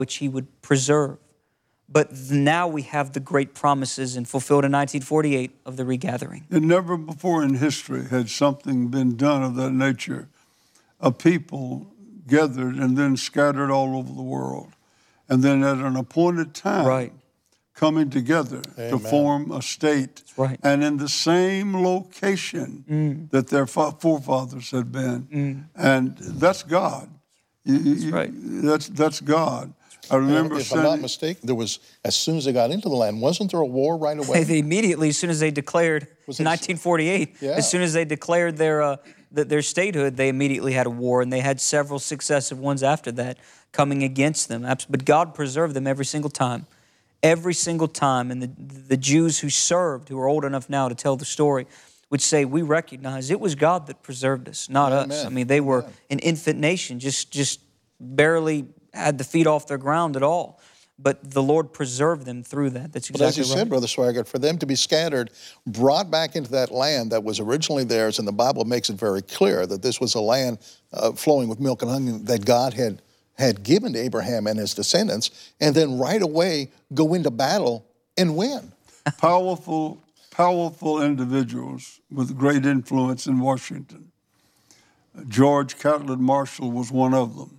which he would preserve. But now we have the great promises and fulfilled in 1948 of the regathering. And never before in history had something been done of that nature. A people gathered and then scattered all over the world. And then at an appointed time, coming together to form a state. And in the same location that their forefathers had been. And that's God. That's God. I remember if I'm not mistaken, there was, as soon as they got into the land, wasn't there a war right away? They immediately, as soon as they declared, in 1948, as soon as they declared their statehood, they immediately had a war, and they had several successive ones after that coming against them. But God preserved them every single time. Every single time. And the Jews who served, who are old enough now to tell the story, would say, we recognize it was God that preserved us, not us. I mean, they were an infant nation, just barely had the feet off their ground at all. But the Lord preserved them through that. That's exactly right. But as you said, Brother Swaggart, for them to be scattered, brought back into that land that was originally theirs, and the Bible makes it very clear that this was a land flowing with milk and honey that God had given to Abraham and his descendants, and then right away go into battle and win. Powerful individuals with great influence in Washington. George Catlett Marshall was one of them.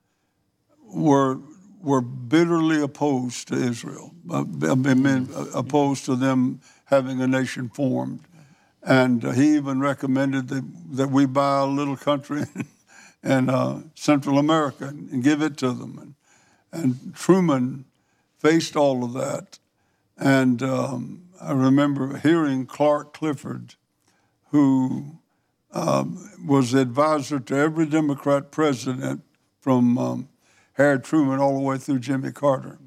Were bitterly opposed to Israel, opposed to them having a nation formed. And he even recommended that we buy a little country in Central America and give it to them. And Truman faced all of that. And I remember hearing Clark Clifford, who was the advisor to every Democrat president from Harry Truman all the way through Jimmy Carter.